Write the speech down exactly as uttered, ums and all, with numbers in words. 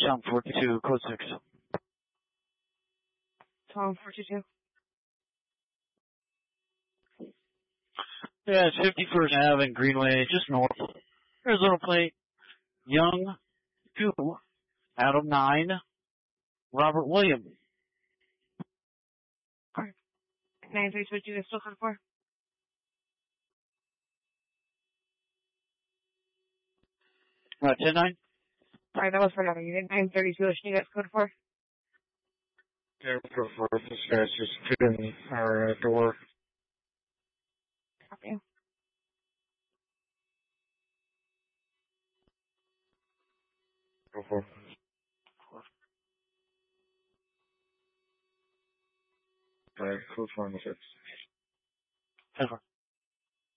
Tom forty-two, code six. Tom forty-two. Yeah, it's fifty-first Avenue and Greenway, just north. Arizona plate. Young, two, out of nine. Robert Williams. Alright. nine three two is still code four. Uh, ten nine? Alright, that was for another unit. nine thirty-two is code four. Careful for this guy's just hitting our uh, door. Copy. Go for Alright, code four on the six. ten four.